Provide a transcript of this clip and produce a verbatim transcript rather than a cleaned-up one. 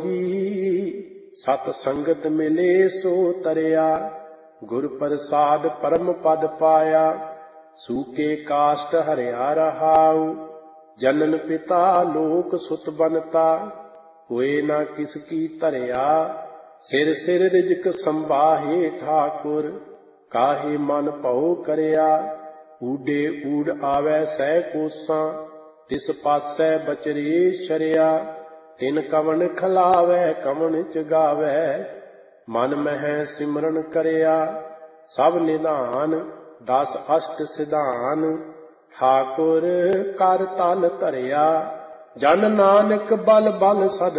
ਜੀ, ਸਤ ਸੰਗਤ ਮਿਲੇ ਸੋ ਤਰਿਆ। ਗੁਰ ਪ੍ਰਸਾਦ ਪਰਮ ਪਦ ਪਾਇਆ, ਸੂਕੇ ਕਾਸ਼ਟ ਹਰਿਆ ਰਹਾਉ। ਜਨਨ ਪਿਤਾ ਲੋਕ ਸੁਤ ਬਨਤਾ, ਹੋਏ ਨਾ ਕਿਸ ਕੀ ਧਰਿਆ। ਸਿਰ ਸਿਰ ਰਿਜਕ ਸੰਭਾਹੇ ਠਾਕੁਰ, ਕਾਹੇ ਮਨ ਭਉ ਕਰਿਆ। ਊਡੇ ਊੜ ਆਵੈ ਸਹਿ ਕੋਸਾਂ, ਤਿਸ ਪਾਸੈ ਬਚਰੇ ਸ਼ਰਿਆ। ਤਿਨ ਕਵਣ ਖਲਾਵੈ ਕਵਣ ਚਗਾਵੈ, ਮਨ ਮਹਿ ਸਿਮਰਨ ਕਰਿਆ। ਸਭ ਨਿਧਾਨ ਦਸ ਅਸ਼ਟ ਸਿਧਾਨ, ਠਾਕੁਰ ਕਰ ਤਲ ਧਰਿਆ। ਜਨ ਨਾਨਕ ਬਲ ਬਲ ਸਦ